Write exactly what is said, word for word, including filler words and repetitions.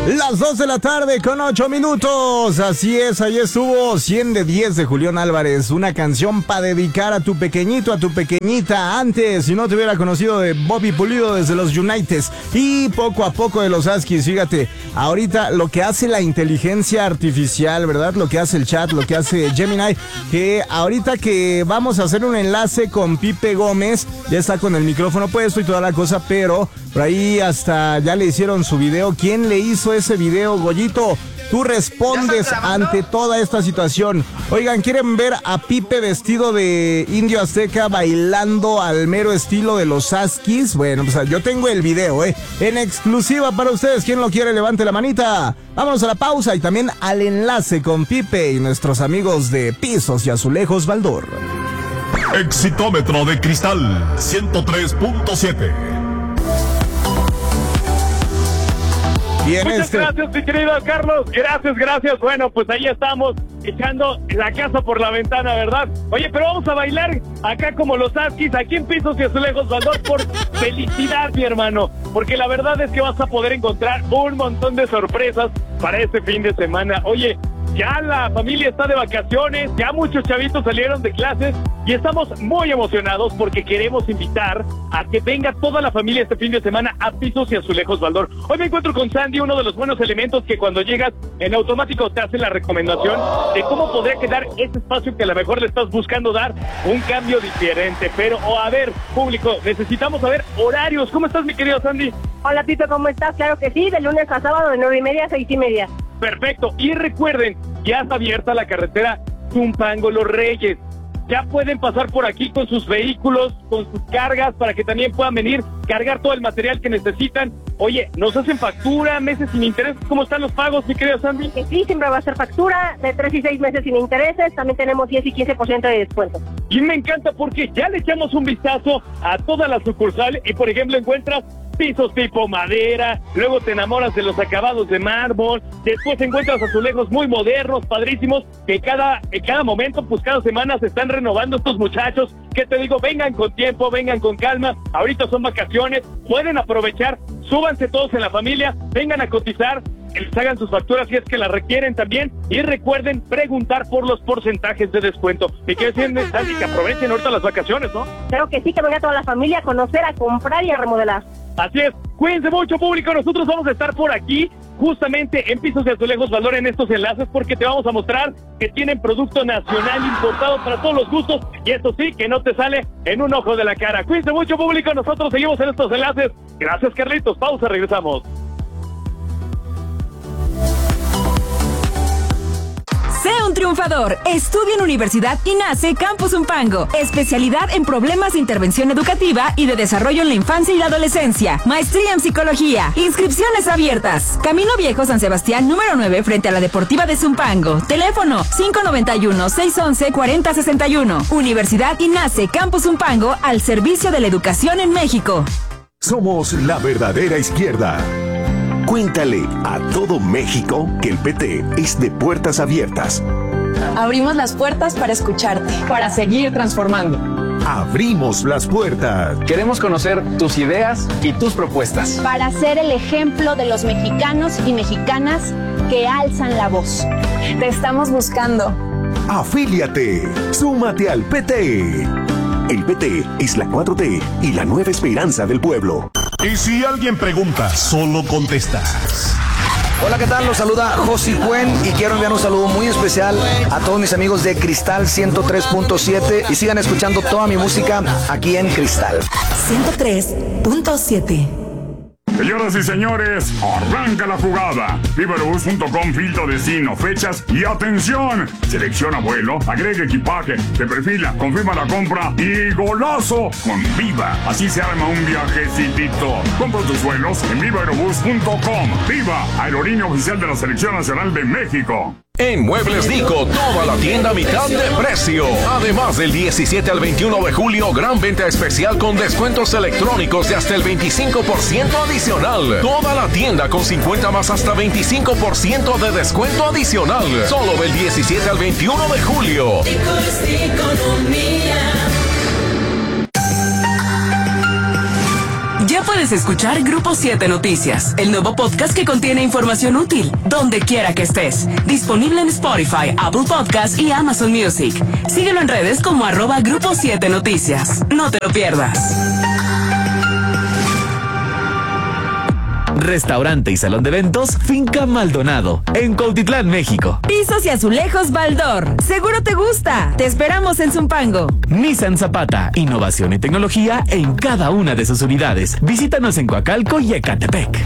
Las dos de la tarde con ocho minutos. Así es, ahí estuvo cien de diez de Julián Álvarez. Una canción para dedicar a tu pequeñito, a tu pequeñita. Antes, si no te hubiera conocido, de Bobby Pulido desde los Uniteds. Y poco a poco de los Huskies. Fíjate, ahorita lo que hace la inteligencia artificial, ¿verdad? Lo que hace el chat, lo que hace Gemini. Que ahorita que vamos a hacer un enlace con Pipe Gómez. Ya está con el micrófono puesto y toda la cosa, pero por ahí hasta ya le hicieron su video. ¿Quién le hizo ese video, Goyito? Tú respondes ante toda esta situación. Oigan, ¿quieren ver a Pipe vestido de indio azteca bailando al mero estilo de los Huskies? Bueno, pues yo tengo el video, ¿eh? En exclusiva para ustedes. ¿Quién lo quiere? Levante la manita. Vámonos a la pausa y también al enlace con Pipe y nuestros amigos de Pisos y Azulejos Baldor. Exitómetro de Cristal ciento tres punto siete. Bien, Muchas este... gracias, mi querido Carlos. Gracias, gracias. Bueno, pues ahí estamos echando la casa por la ventana, ¿verdad? Oye, pero vamos a bailar acá como los Huskies, aquí en Pisos y Azulejos Baldor, por felicidad, mi hermano. Porque la verdad es que vas a poder encontrar un montón de sorpresas para este fin de semana. Oye, ya la familia está de vacaciones, ya muchos chavitos salieron de clases y estamos muy emocionados porque queremos invitar a que venga toda la familia este fin de semana a Pisos y Azulejos Baldor. Hoy me encuentro con Sandy, uno de los buenos elementos que cuando llegas en automático te hace la recomendación de cómo podría quedar ese espacio que a lo mejor le estás buscando dar un cambio diferente. Pero, oh, a ver, público, necesitamos saber horarios. ¿Cómo estás, mi querido Sandy? Hola, Tito, ¿cómo estás? Claro que sí, de lunes a sábado de nueve y media a seis y media. Perfecto. Y recuerden, ya está abierta la carretera Zumpango Los Reyes. Ya pueden pasar por aquí con sus vehículos, con sus cargas, para que también puedan venir, cargar todo el material que necesitan. Oye, ¿nos hacen factura, meses sin intereses? ¿Cómo están los pagos, mi querida Sandy? Que sí, siempre va a ser factura de tres y seis meses sin intereses. También tenemos diez y quince por ciento de descuento. Y me encanta porque ya le echamos un vistazo a toda la sucursal y, por ejemplo, encuentras pisos tipo madera, luego te enamoras de los acabados de mármol, después encuentras azulejos muy modernos, padrísimos, que cada, en cada momento, pues cada semana se están renovando estos muchachos. ¿Qué te digo? Vengan con tiempo, vengan con calma, ahorita son vacaciones, pueden aprovechar, súbanse todos en la familia, vengan a cotizar, que les hagan sus facturas si es que las requieren también, y recuerden preguntar por los porcentajes de descuento. ¿Y qué decir, Sandy? Que aprovechen ahorita las vacaciones, ¿no? Claro que sí, que venga toda la familia a conocer, a comprar y a remodelar. Así es, cuídense mucho, público. Nosotros vamos a estar por aquí justamente en Pisos y Azulejos Baldor en estos enlaces, porque te vamos a mostrar que tienen producto nacional importado para todos los gustos, y esto sí, que no te sale en un ojo de la cara. Cuídense mucho, público. Nosotros seguimos en estos enlaces. Gracias, Carlitos. Pausa, regresamos. Sé un triunfador. Estudia en Universidad INACE Campus Zumpango. Especialidad en problemas de intervención educativa y de desarrollo en la infancia y la adolescencia. Maestría en psicología. Inscripciones abiertas. Camino Viejo San Sebastián, número nueve, frente a la Deportiva de Zumpango. Teléfono cinco nueve uno, seis once, cuarenta sesenta y uno. Universidad INACE Campus Zumpango, al servicio de la educación en México. Somos la verdadera izquierda. Cuéntale a todo México que el P T es de puertas abiertas. Abrimos las puertas para escucharte, para seguir transformando. Abrimos las puertas. Queremos conocer tus ideas y tus propuestas. Para ser el ejemplo de los mexicanos y mexicanas que alzan la voz. Te estamos buscando. Afíliate. Súmate al P T. El P T es la cuatro T y la nueva esperanza del pueblo. Y si alguien pregunta, solo contestas. Hola, ¿qué tal? Los saluda Josi Cuen y quiero enviar un saludo muy especial a todos mis amigos de Cristal ciento tres punto siete y sigan escuchando toda mi música aquí en Cristal ciento tres punto siete. Señoras y señores, arranca la jugada. Viva Aerobús punto com, filtro destino, fechas y atención. Selecciona vuelo, agrega equipaje, te perfila, confirma la compra y golazo con Viva. Así se arma un viajecitito. Compra tus vuelos en Viva Aerobús punto com. Viva, aerolínea oficial de la Selección Nacional de México. En Muebles Dico, toda la tienda a mitad de precio. Además, del diecisiete al veintiuno de julio, gran venta especial con descuentos electrónicos de hasta el veinticinco por ciento adicional. Toda la tienda con cincuenta más hasta veinticinco por ciento de descuento adicional. Solo del diecisiete al veintiuno de julio. Dico es economía. Ya puedes escuchar Grupo siete Noticias, el nuevo podcast que contiene información útil, donde quiera que estés. Disponible en Spotify, Apple Podcasts y Amazon Music. Síguelo en redes como arroba Grupo siete Noticias. No te lo pierdas. Restaurante y salón de eventos Finca Maldonado, en Cuautitlán, México. Pisos y azulejos Baldor. Seguro te gusta. Te esperamos en Zumpango. Nissan Zapata, innovación y tecnología en cada una de sus unidades. Visítanos en Coacalco y Ecatepec.